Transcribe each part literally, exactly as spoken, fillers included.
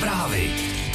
Zprávy.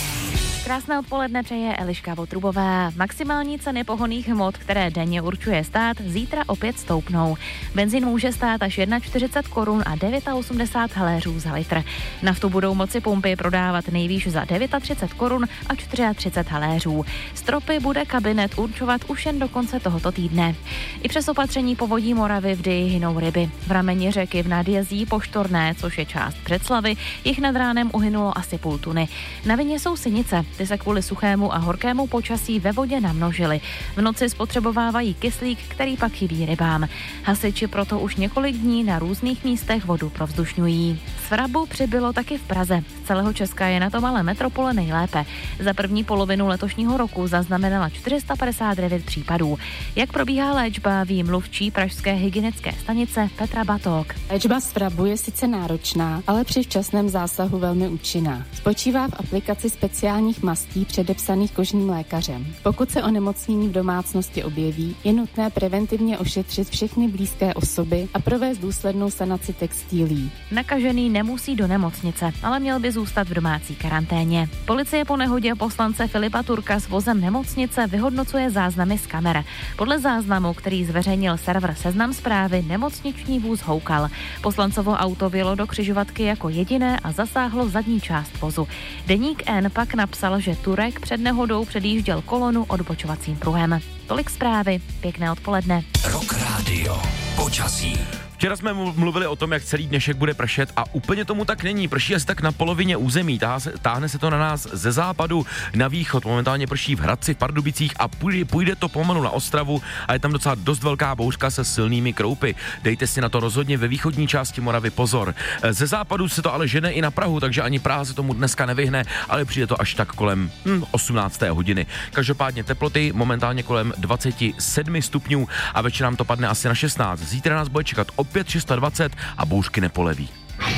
Krásné odpoledne přeje Eliška Votrubová. Maximální ceny pohonných hmot, které denně určuje stát, zítra opět stoupnou. Benzín může stát až čtyřicet jedna korun a osmdesát devět haléřů za litr. Naftu budou moci pumpy prodávat nejvýš za třicet devět korun a třicet čtyři haléřů. Stropy bude kabinet určovat už jen do konce tohoto týdne. I přes opatření povodí Moravy v Dyji hynou ryby. V rameni řeky v Nadjezí Poštorné, což je část Břeclavy, jich nad ránem uhynulo asi půl tuny. Na vině jsou sinice. Ty se kvůli suchému a horkému počasí ve vodě namnožily. V noci spotřebovávají kyslík, který pak chybí rybám. Hasiči proto už několik dní na různých místech vodu provzdušňují. Svrabu přibylo taky v Praze. Z celého Česka je na tom ale metropole nejlépe. Za první polovinu letošního roku zaznamenala čtyři sta padesát devět případů. Jak probíhá léčba, ví mluvčí pražské hygienické stanice Petra Batok. Léčba svrabu je sice náročná, ale při včasném zásahu velmi účinná. Spočívá v aplikaci speciálních mastí předepsaných kožním lékařem. Pokud se onemocnění v domácnosti objeví, je nutné preventivně ošetřit všechny blízké osoby a provést důslednou sanaci textilí. Nakažený nemusí do nemocnice, ale měl by zůstat v domácí karanténě. Policie po nehodě poslance Filipa Turka s vozem nemocnice vyhodnocuje záznamy z kamer. Podle záznamu, který zveřejnil server Seznam Zprávy, nemocniční vůz houkal. Poslancovo auto vjelo do křižovatky jako jediné a zasáhlo zadní část vozu. Deník N pak napsal, že Turek před nehodou předjížděl kolonu odbočovacím pruhem. Tolik zprávy, pěkné odpoledne. Rock Radio. Počasí. Včera jsme mluvili o tom, jak celý dnešek bude pršet a úplně tomu tak není. Prší asi tak na polovině území, táhne se, táhne se to na nás ze západu na východ. Momentálně prší v Hradci, v Pardubicích a půjde, půjde to pomalu na Ostravu a je tam docela dost velká bouřka se silnými kroupy. Dejte si na to rozhodně ve východní části Moravy pozor. Ze západu se to ale žene i na Prahu, takže ani Praha se tomu dneska nevyhne, ale přijde to až tak kolem hm, osmnácté hodiny. Každopádně teploty momentálně kolem dvacet sedm stupňů a večer nám to padne asi na šestnáct. Zítra nás bude čekat opět dvacet šest a bouřky nepoleví.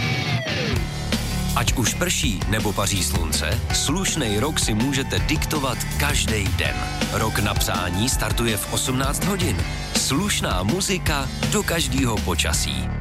Ať už prší nebo paří slunce, slušnej rok si můžete diktovat každý den. Rok na přání startuje v osmnáct hodin. Slušná muzika do každého počasí.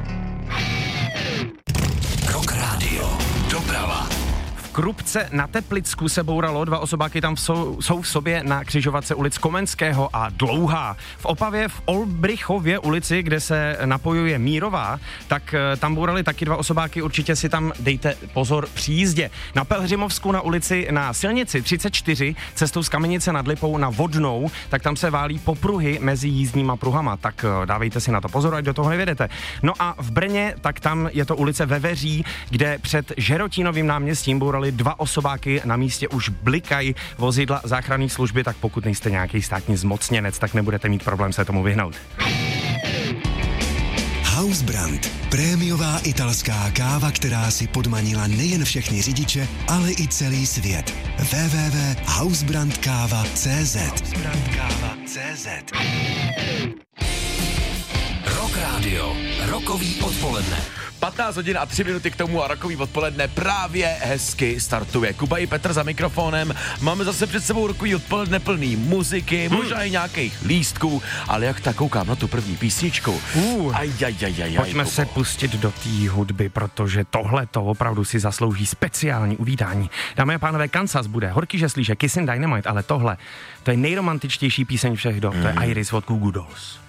Rock Radio. Doprava. V Krupce na Teplicku se bouralo, dva osobáky tam jsou, jsou v sobě na křižovatce ulic Komenského a Dlouhá. V Opavě v Olbrichově ulici, kde se napojuje Mírová, tak tam bourali taky dva osobáky, určitě si tam dejte pozor při jízdě. Na Pelhřimovsku na ulici na silnici třicet čtyři cestou z Kamenice nad Lipou na Vodnou, tak tam se válí popruhy mezi jízdníma pruhama, tak dávejte si na to pozor, ať do toho nevědete. No a v Brně, tak tam je to ulice Veveří, kde před Žerotínovým náměstím bourali dva osobáky, na místě už blikají vozidla záchranné služby, tak pokud nejste nějaký státní zmocněnec, tak nebudete mít problém se tomu vyhnout. Hausbrand. Prémiová italská káva, která si podmanila nejen všechny řidiče, ale i celý svět. w w w tečka hausbrandkáva tečka cé zet hausbrandkáva tečka cé zet Rock Radio. Rokový odpoledne. patnáct hodin a tři minuty k tomu a rokový odpoledne právě hezky startuje. Kuba i Petr za mikrofonem. Máme zase před sebou rokový odpoledne plný muziky, hmm. možná i nějakých lístků, ale jak tak koukám na tu první písničku. Uh, aj, aj, aj, aj, Pojďme aj, se pustit do té hudby, protože tohle to opravdu si zaslouží speciální uvítání. Dámy a pánové, Kansas bude, Horký žeslíže, Kissing Dynamite, ale tohle, to je nejromantičtější píseň všech dob, mm. to je Iris od Goo Goo Dolls.